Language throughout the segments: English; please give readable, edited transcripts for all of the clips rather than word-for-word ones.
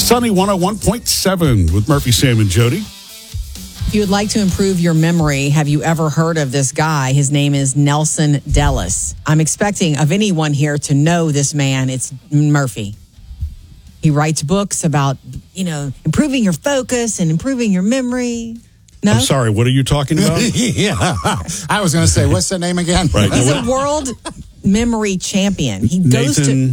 Sunny 101.7 with Murphy, Sam, and Jody. If you would like to improve your memory, have you ever heard of this guy? His name is Nelson Dellis. I'm expecting of anyone here to know this man. It's Murphy. He writes books about, improving your focus and improving your memory. No? I'm sorry, what are you talking about? Yeah. I was going to say, what's the name again? Right. He's a world memory champion. He goes to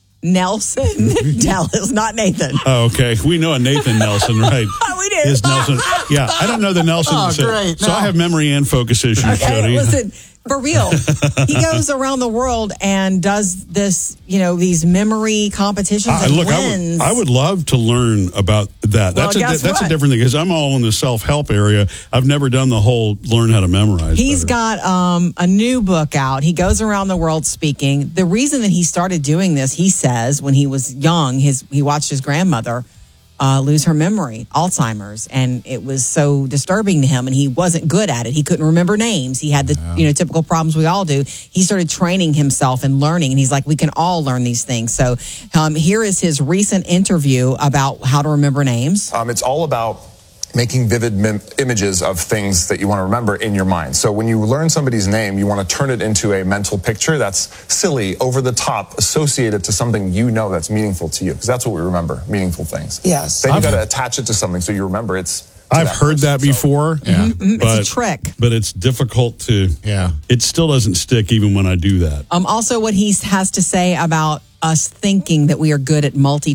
Nelson Dellis, not Nathan. Oh, okay. We know a Nathan Nelson, right? Oh, we do. Is Nelson. Yeah, I don't know the Nelson. Oh, great. So I have memory and focus issues, Okay, Jody. listen, for real. He goes around the world and does this, these memory competitions and wins. I would love to learn about that. Well, That's a different thing because I'm all in the self-help area. I've never done the whole learn how to memorize. He's got a new book out. He goes around the world speaking. The reason that he started doing this, he says, when he was young, he watched his grandmother lose her memory, Alzheimer's, and it was so disturbing to him, and he wasn't good at it. He couldn't remember names. He had the typical problems we all do. He started training himself and learning, and he's like, we can all learn these things. So here is his recent interview about how to remember names. It's all about making vivid images of things that you want to remember in your mind. So when you learn somebody's name, you want to turn it into a mental picture that's silly, over the top, associated to something that's meaningful to you. Because that's what we remember, meaningful things. Yes. Then you got to attach it to something so you remember it's... I've heard that before. Yeah. It's a trick. But it's difficult to... Yeah. It still doesn't stick even when I do that. Also, what he has to say about us thinking that we are good at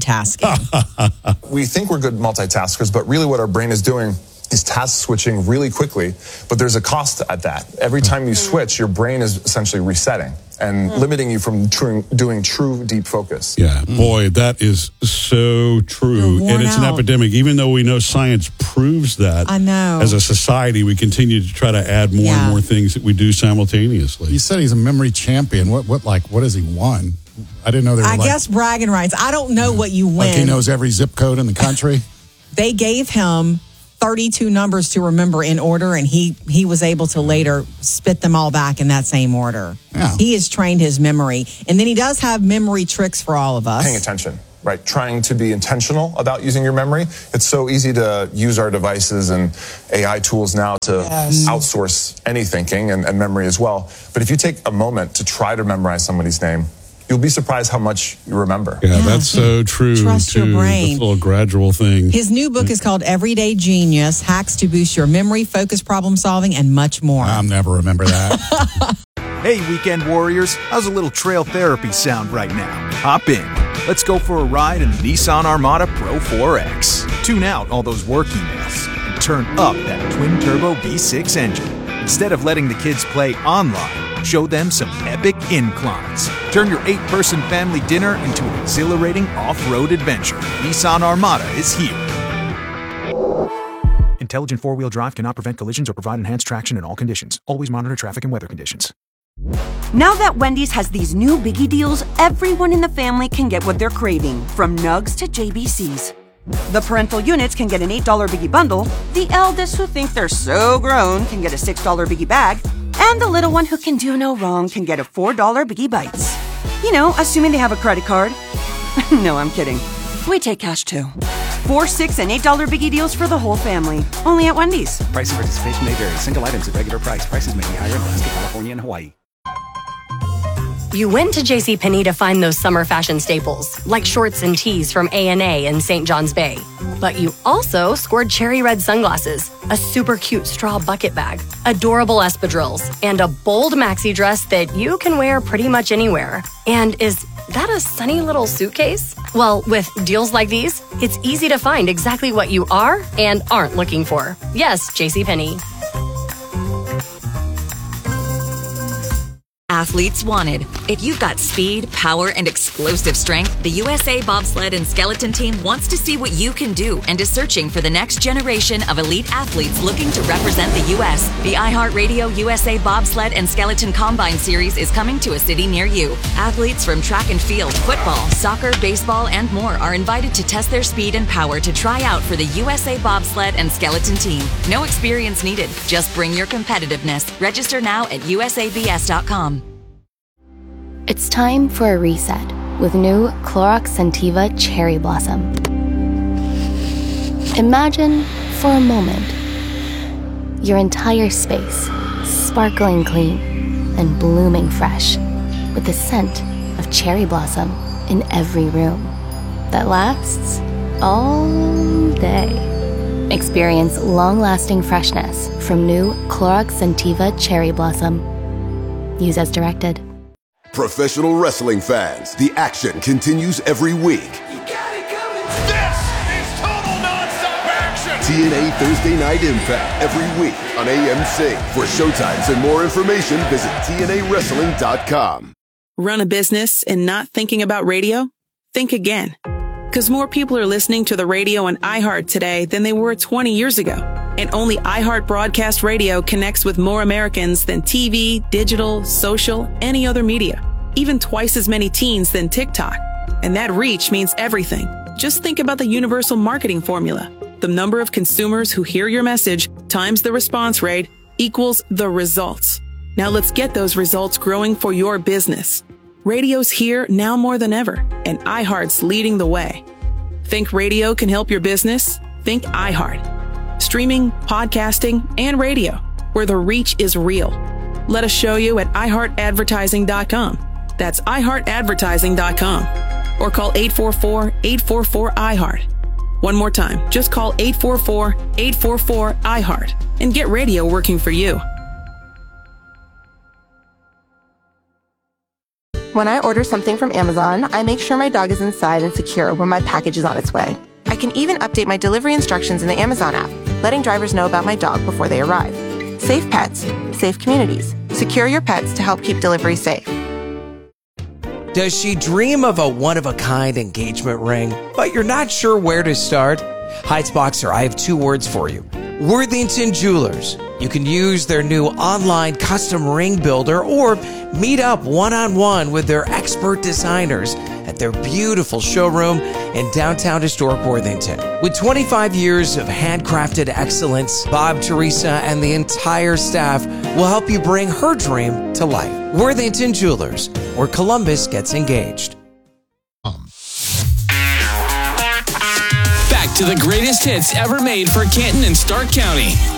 multitasking. We think we're good multitaskers, but really what our brain is doing is task switching really quickly, but there's a cost at that. Every time you switch, your brain is essentially resetting and limiting you from doing true deep focus. Yeah, boy, that is so true. And it's an epidemic. Even though we know science proves that, I know. As a society, we continue to try to add more and more things that we do simultaneously. You said he's a memory champion. What has he won? I didn't know there were I guess bragging rights. I don't know what you win. Like he knows every zip code in the country? They gave him 32 numbers to remember in order, and he was able to later spit them all back in that same order. Yeah. He has trained his memory. And then he does have memory tricks for all of us. Paying attention, right? Trying to be intentional about using your memory. It's so easy to use our devices and AI tools now to outsource any thinking and memory as well. But if you take a moment to try to memorize somebody's name, you'll be surprised how much you remember. Yeah, that's so true. Trust your brain. This little gradual thing. His new book is called Everyday Genius, Hacks to Boost Your Memory, Focus, Problem Solving, and much more. I'll never remember that. Hey, weekend warriors, how's a little trail therapy sound right now? Hop in. Let's go for a ride in the Nissan Armada Pro 4X. Tune out all those work emails and turn up that twin-turbo V6 engine. Instead of letting the kids play online, show them some epic inclines. Turn your 8-person family dinner into an exhilarating off-road adventure. Nissan Armada is here. Intelligent four-wheel drive cannot prevent collisions or provide enhanced traction in all conditions. Always monitor traffic and weather conditions. Now that Wendy's has these new biggie deals, everyone in the family can get what they're craving, from nugs to JBCs. The parental units can get an $8 biggie bundle, the eldest who think they're so grown can get a $6 biggie bag, and the little one who can do no wrong can get a $4 biggie bites. You know, assuming they have a credit card. No, I'm kidding. We take cash too. 4, 6, and $8 biggie deals for the whole family. Only at Wendy's. Price and participation may vary. Single items at regular price. Prices may be higher in Alaska, California, and Hawaii. You went to JCPenney to find those summer fashion staples, like shorts and tees from A&A and St. John's Bay. But you also scored cherry red sunglasses, a super cute straw bucket bag, adorable espadrilles, and a bold maxi dress that you can wear pretty much anywhere. And is that a sunny little suitcase? Well, with deals like these, it's easy to find exactly what you are and aren't looking for. Yes, JCPenney. Athletes wanted. If you've got speed, power, and explosive strength, the USA Bobsled and Skeleton Team wants to see what you can do and is searching for the next generation of elite athletes looking to represent the U.S. The iHeartRadio USA Bobsled and Skeleton Combine Series is coming to a city near you. Athletes from track and field, football, soccer, baseball, and more are invited to test their speed and power to try out for the USA Bobsled and Skeleton Team. No experience needed. Just bring your competitiveness. Register now at usabs.com. It's time for a reset with new Clorox Scentiva Cherry Blossom. Imagine, for a moment, your entire space sparkling clean and blooming fresh with the scent of cherry blossom in every room that lasts all day. Experience long-lasting freshness from new Clorox Scentiva Cherry Blossom. Use as directed. Professional wrestling fans, the action continues every week. This is total nonstop action! TNA Thursday Night Impact every week on AMC. For showtimes and more information, visit TNAWrestling.com. Run a business and not thinking about radio? Think again. Because more people are listening to the radio on iHeart today than they were 20 years ago. And only iHeart Broadcast Radio connects with more Americans than TV, digital, social, any other media. Even twice as many teens than TikTok. And that reach means everything. Just think about the universal marketing formula. The number of consumers who hear your message times the response rate equals the results. Now let's get those results growing for your business. Radio's here now more than ever, and iHeart's leading the way. Think radio can help your business? Think iHeart. Streaming, podcasting, and radio, where the reach is real. Let us show you at iHeartAdvertising.com. That's iHeartAdvertising.com. Or call 844-844-iHeart. One more time, just call 844-844-iHeart and get radio working for you. When I order something from Amazon, I make sure my dog is inside and secure when my package is on its way. I can even update my delivery instructions in the Amazon app, letting drivers know about my dog before they arrive. Safe pets, safe communities. Secure your pets to help keep delivery safe. Does she dream of a one-of-a-kind engagement ring, but you're not sure where to start? Heights Boxer, I have two words for you. Worthington Jewelers. You can use their new online custom ring builder or meet up one-on-one with their expert designers at their beautiful showroom in downtown historic Worthington. With 25 years of handcrafted excellence, Bob, Teresa, and the entire staff will help you bring her dream to life. Worthington Jewelers, where Columbus gets engaged. Back to the greatest hits ever made for Canton and Stark County.